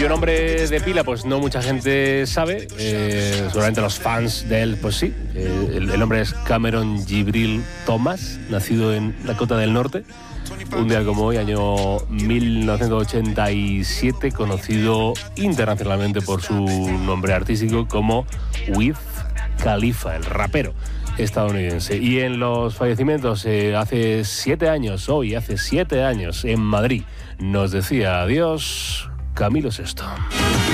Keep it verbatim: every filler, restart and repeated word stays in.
Y un nombre de pila, pues no mucha gente sabe, eh, seguramente los fans de él, pues sí. Eh, el, el nombre es Cameron Jibril Thomas, nacido en Dakota del Norte, un día como hoy, año mil novecientos ochenta y siete, conocido internacionalmente por su nombre artístico como Wiz Khalifa, el rapero estadounidense. Y en los fallecimientos, eh, hace siete años, hoy hace siete años, en Madrid, nos decía adiós Camilo Sesto.